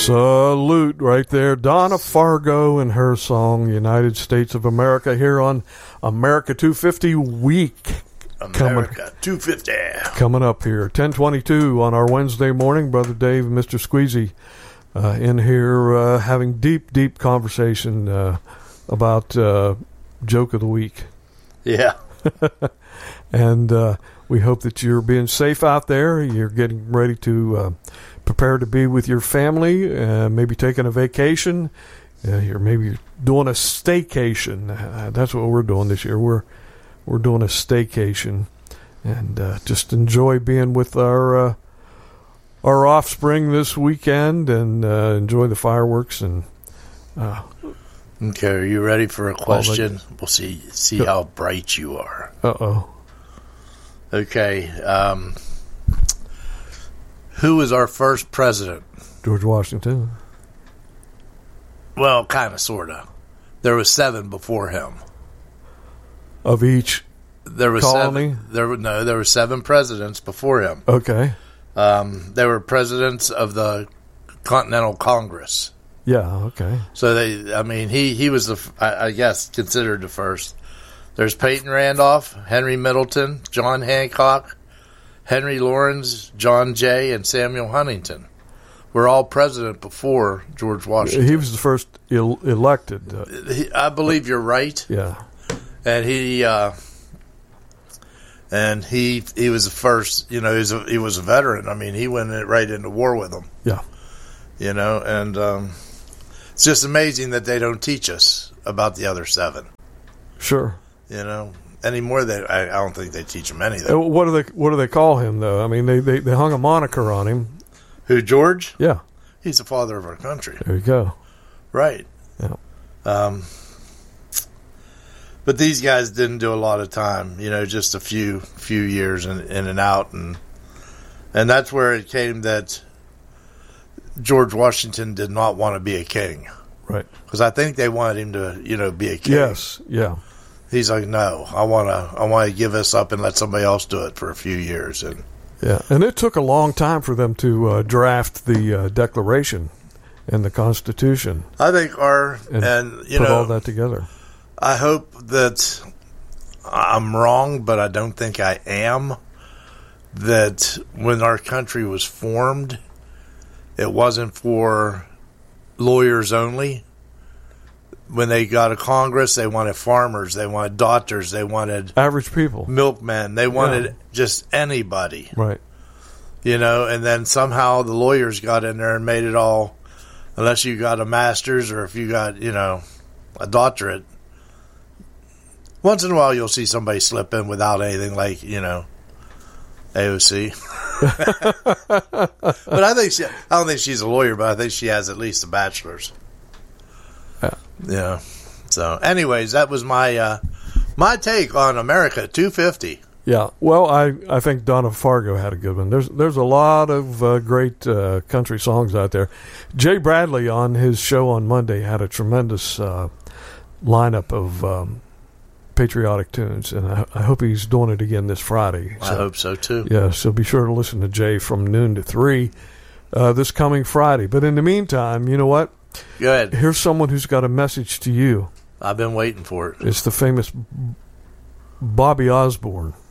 Salute right there. Donna Fargo and her song United States of America here on America 250 Week. America 250. Coming up here. 10:22 on our Wednesday morning. Brother Dave and Mr. Squeezy in here having deep conversation about Joke of the Week. Yeah. And we hope that you're being safe out there. You're getting ready to prepare to be with your family, maybe taking a vacation. You're maybe doing a staycation. That's what we're doing this year. We're doing a staycation, and just enjoy being with our offspring this weekend, and enjoy the fireworks. And okay, are you ready for a question? We'll see how bright you are. Uh-oh. Okay. Who was our first president? George Washington. Well, kind of, sort of. There was 7 before him. Of each there was colony? There were 7 presidents before him. Okay. They were presidents of the Continental Congress. Yeah, okay. So he was I guess considered the first. There's Peyton Randolph, Henry Middleton, John Hancock, Henry Laurens, John Jay, and Samuel Huntington were all president before George Washington. He was the first elected. I believe you're right. Yeah. And he was the first. He was a veteran. I mean, he went right into war with them. Yeah. And it's just amazing that they don't teach us about the other 7. Sure. Anymore. I don't think they teach him anything. What do they call him though? I mean, they hung a moniker on him. Who, George? Yeah. He's the father of our country. There you go. Right. Yeah. But these guys didn't do a lot of time. Just a few years in and out, and that's where it came that George Washington did not want to be a king. Right. Because I think they wanted him to, be a king. Yes. Yeah. He's like, no, I want to give this up and let somebody else do it for a few years. And it took a long time for them to draft the Declaration and the Constitution. I think put all that together. I hope that I'm wrong, but I don't think I am. That when our country was formed, it wasn't for lawyers only. When they got a Congress, they wanted farmers, they wanted doctors, they wanted average people, milkmen, they wanted just anybody. Right. And then somehow the lawyers got in there and made it all, unless you got a master's or if you got, a doctorate. Once in a while you'll see somebody slip in without anything like, AOC. But I don't think she's a lawyer, but I think she has at least a bachelor's. Yeah. So, anyways, that was my take on America 250. Yeah. Well, I think Donna Fargo had a good one. There's a lot of great country songs out there. Jay Bradley on his show on Monday had a tremendous lineup of patriotic tunes, and I hope he's doing it again this Friday. I hope so too. Yeah. So be sure to listen to Jay from noon to 3 this coming Friday. But in the meantime, you know what? Go ahead. Here's someone who's got a message to you. I've been waiting for it. It's the famous Bobby Osborne.